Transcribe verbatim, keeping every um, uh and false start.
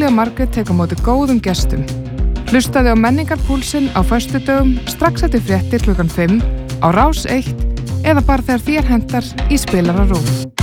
Sólveig Margrét tekur á móti góðum gestum. Hlustaðu á Menningarpúlsinn á föstudögum strax eftir fréttir klukkan fimm á Rás eitt eða bara þegar þér hentar í spilara RÚV.